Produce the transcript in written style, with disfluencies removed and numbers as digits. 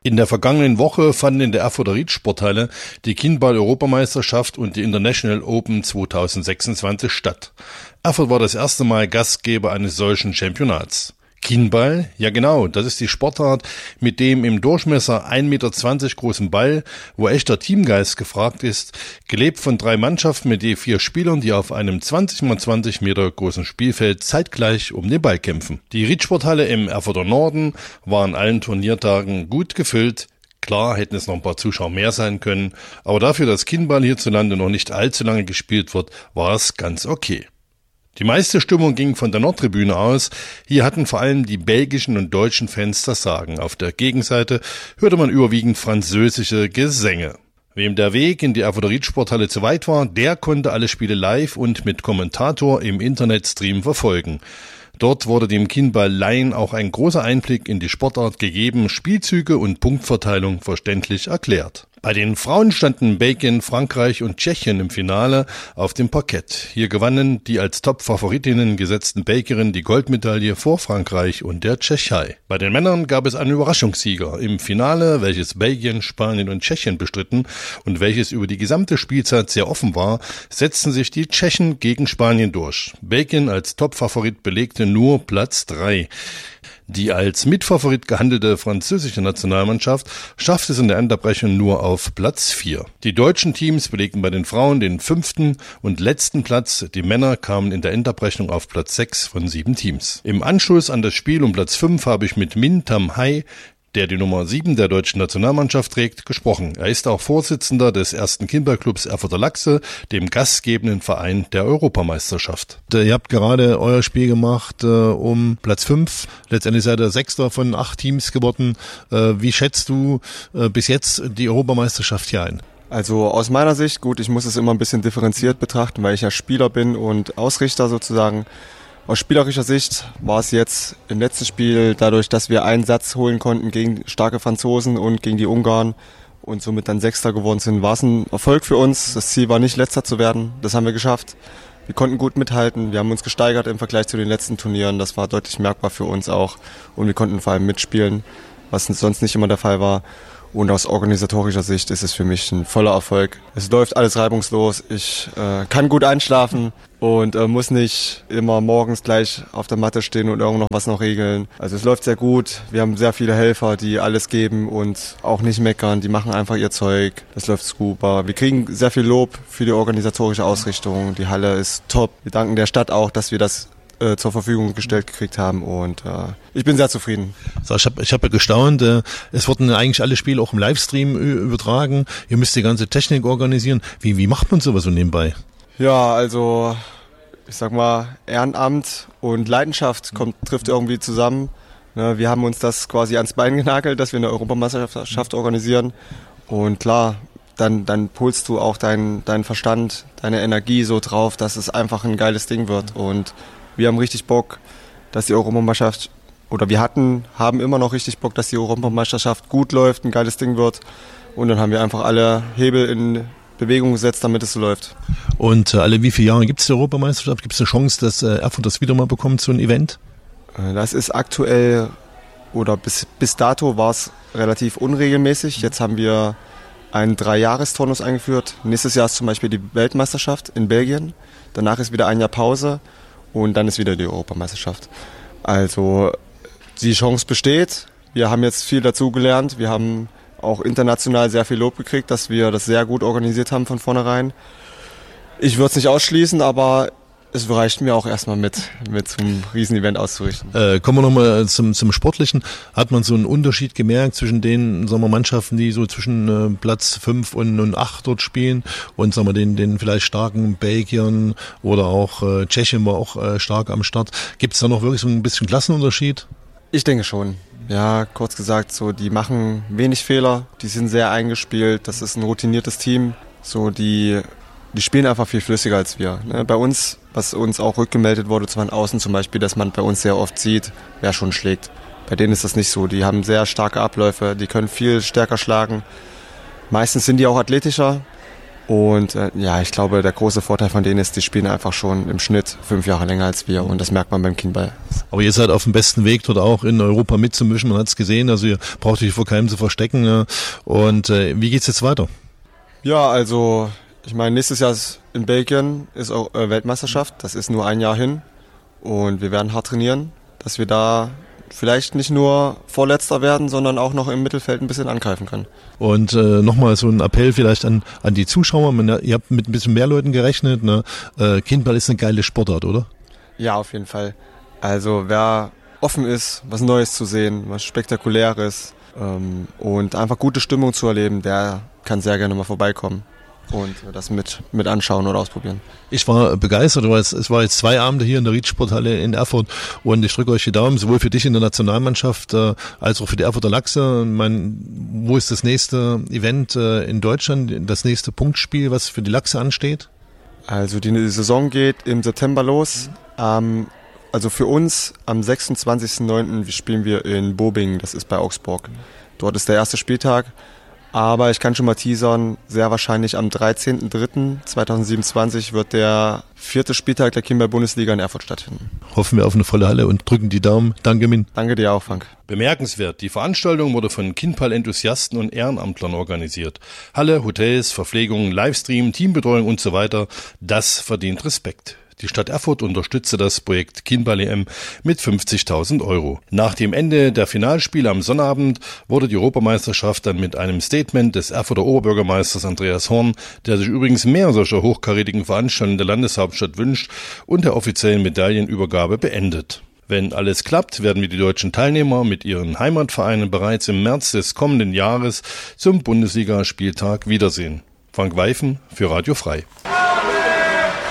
In der vergangenen Woche fanden in der Erfurter Riedsporthalle die Kienball-Europameisterschaft und die International Open 2026 statt. Erfurt war das erste Mal Gastgeber eines solchen Championats. Kienball? Ja genau, das ist die Sportart mit dem im Durchmesser 1,20 Meter großen Ball, wo echter Teamgeist gefragt ist, gelebt von 3 Mannschaften mit je 4 Spielern, die auf einem 20x20 Meter großen Spielfeld zeitgleich um den Ball kämpfen. Die Riedsporthalle im Erfurter Norden war an allen Turniertagen gut gefüllt. Klar hätten es noch ein paar Zuschauer mehr sein können, aber dafür, dass Kienball hierzulande noch nicht allzu lange gespielt wird, war es ganz okay. Die meiste Stimmung ging von der Nordtribüne aus. Hier hatten vor allem die belgischen und deutschen Fans das Sagen. Auf der Gegenseite hörte man überwiegend französische Gesänge. Wem der Weg in die Erfurter Riedsporthalle zu weit war, der konnte alle Spiele live und mit Kommentator im Internetstream verfolgen. Dort wurde dem Kienball-Laien auch ein großer Einblick in die Sportart gegeben, Spielzüge und Punktverteilung verständlich erklärt. Bei den Frauen standen Belgien, Frankreich und Tschechien im Finale auf dem Parkett. Hier gewannen die als Top-Favoritinnen gesetzten Belgierinnen die Goldmedaille vor Frankreich und der Tschechei. Bei den Männern gab es einen Überraschungssieger im Finale, welches Belgien, Spanien und Tschechien bestritten und welches über die gesamte Spielzeit sehr offen war, setzten sich die Tschechen gegen Spanien durch. Belgien als Top-Favorit belegte nur Platz 3. Die als Mitfavorit gehandelte französische Nationalmannschaft schaffte es in der Endabrechnung nur auf Platz 4. Die deutschen Teams belegten bei den Frauen den 5. und letzten Platz. Die Männer kamen in der Endabrechnung auf Platz 6 von 7 Teams. Im Anschluss an das Spiel um Platz 5 habe ich mit Min Tam Hai, der die Nummer 7 der deutschen Nationalmannschaft trägt, gesprochen. Er ist auch Vorsitzender des 1. Kinderclubs Erfurter Lachse, dem gastgebenden Verein der Europameisterschaft. Ihr habt gerade euer Spiel gemacht um Platz 5. Letztendlich seid ihr 6. von 8 Teams geworden. Wie schätzt du bis jetzt die Europameisterschaft hier ein? Also aus meiner Sicht, gut, ich muss es immer ein bisschen differenziert betrachten, weil ich ja Spieler bin und Ausrichter sozusagen. Aus spielerischer Sicht war es jetzt im letzten Spiel, dadurch, dass wir einen Satz holen konnten gegen starke Franzosen und gegen die Ungarn und somit dann Sechster geworden sind, war es ein Erfolg für uns. Das Ziel war nicht, Letzter zu werden. Das haben wir geschafft. Wir konnten gut mithalten. Wir haben uns gesteigert im Vergleich zu den letzten Turnieren. Das war deutlich merkbar für uns auch. Und wir konnten vor allem mitspielen, was sonst nicht immer der Fall war. Und aus organisatorischer Sicht ist es für mich ein voller Erfolg. Es läuft alles reibungslos. Ich kann gut einschlafen und muss nicht immer morgens gleich auf der Matte stehen und irgendwo noch regeln. Also es läuft sehr gut. Wir haben sehr viele Helfer, die alles geben und auch nicht meckern. Die machen einfach ihr Zeug. Das läuft super. Wir kriegen sehr viel Lob für die organisatorische Ausrichtung. Die Halle ist top. Wir danken der Stadt auch, dass wir das zur Verfügung gestellt gekriegt haben und ich bin sehr zufrieden. So, ich hab ja gestaunt, es wurden eigentlich alle Spiele auch im Livestream übertragen, ihr müsst die ganze Technik organisieren. Wie macht man sowas so nebenbei? Ja, also ich sag mal, Ehrenamt und Leidenschaft trifft irgendwie zusammen. Wir haben uns das quasi ans Bein genagelt, dass wir eine Europameisterschaft organisieren und klar, dann polst du auch deinen Verstand, deine Energie so drauf, dass es einfach ein geiles Ding wird und wir haben richtig Bock, dass die Europameisterschaft, oder haben immer noch richtig Bock, dass die Europameisterschaft gut läuft, ein geiles Ding wird. Und dann haben wir einfach alle Hebel in Bewegung gesetzt, damit es so läuft. Und alle wie viele Jahre gibt es die Europameisterschaft? Gibt es eine Chance, dass Erfurt das wieder mal bekommt, so ein Event? Das ist aktuell, oder bis dato war es relativ unregelmäßig. Jetzt haben wir einen 3-Jahres-Turnus eingeführt. Nächstes Jahr ist zum Beispiel die Weltmeisterschaft in Belgien. Danach ist wieder ein Jahr Pause. Und dann ist wieder die Europameisterschaft. Also die Chance besteht. Wir haben jetzt viel dazugelernt. Wir haben auch international sehr viel Lob gekriegt, dass wir das sehr gut organisiert haben von vornherein. Ich würde es nicht ausschließen, aber es reicht mir auch erstmal mit zum Riesenevent auszurichten. Kommen wir nochmal zum Sportlichen. Hat man so einen Unterschied gemerkt zwischen den Mannschaften, die so zwischen Platz 5 und 8 dort spielen und den vielleicht starken Belgiern oder auch Tschechien war auch stark am Start. Gibt es da noch wirklich so ein bisschen Klassenunterschied? Ich denke schon. Ja, kurz gesagt, so die machen wenig Fehler, die sind sehr eingespielt, das ist ein routiniertes Team. So die spielen einfach viel flüssiger als wir. Bei uns, was uns auch rückgemeldet wurde, von außen zum Beispiel, dass man bei uns sehr oft sieht, wer schon schlägt. Bei denen ist das nicht so. Die haben sehr starke Abläufe, die können viel stärker schlagen. Meistens sind die auch athletischer. Und ich glaube, der große Vorteil von denen ist, die spielen einfach schon im Schnitt 5 Jahre länger als wir und das merkt man beim Kienball. Aber ihr seid auf dem besten Weg, dort auch in Europa mitzumischen, man hat es gesehen, also ihr braucht euch vor keinem zu verstecken. Ja. Und wie geht's jetzt weiter? Ja, also ich meine, nächstes Jahr in Belgien ist auch Weltmeisterschaft, das ist nur ein Jahr hin und wir werden hart trainieren, dass wir da vielleicht nicht nur Vorletzter werden, sondern auch noch im Mittelfeld ein bisschen angreifen können. Und nochmal so ein Appell vielleicht an die Zuschauer. Ihr habt mit ein bisschen mehr Leuten gerechnet. Ne? Kindball ist eine geile Sportart, oder? Ja, auf jeden Fall. Also wer offen ist, was Neues zu sehen, was Spektakuläres und einfach gute Stimmung zu erleben, der kann sehr gerne mal vorbeikommen und das mit anschauen oder ausprobieren. Ich war begeistert, weil es war jetzt 2 Abende hier in der Riedsporthalle in Erfurt und ich drücke euch die Daumen, sowohl für dich in der Nationalmannschaft als auch für die Erfurter Lachse. Wo ist das nächste Event in Deutschland, das nächste Punktspiel, was für die Lachse ansteht? Also die Saison geht im September los. Also für uns am 26.09. spielen wir in Bobingen, das ist bei Augsburg. Dort ist der erste Spieltag. Aber ich kann schon mal teasern, sehr wahrscheinlich am 13.03.2027 wird der 4. Spieltag der Kienball-Bundesliga in Erfurt stattfinden. Hoffen wir auf eine volle Halle und drücken die Daumen. Danke, Min. Danke dir auch, Frank. Bemerkenswert, die Veranstaltung wurde von Kienball-Enthusiasten und Ehrenamtlern organisiert. Halle, Hotels, Verpflegung, Livestream, Teambetreuung und so weiter, das verdient Respekt. Die Stadt Erfurt unterstützte das Projekt Kienball-EM mit 50.000 €. Nach dem Ende der Finalspiele am Sonnabend wurde die Europameisterschaft dann mit einem Statement des Erfurter Oberbürgermeisters Andreas Horn, der sich übrigens mehr solcher hochkarätigen Veranstaltungen der Landeshauptstadt wünscht, und der offiziellen Medaillenübergabe beendet. Wenn alles klappt, werden wir die deutschen Teilnehmer mit ihren Heimatvereinen bereits im März des kommenden Jahres zum Bundesligaspieltag wiedersehen. Frank Weifen für Radio Frei.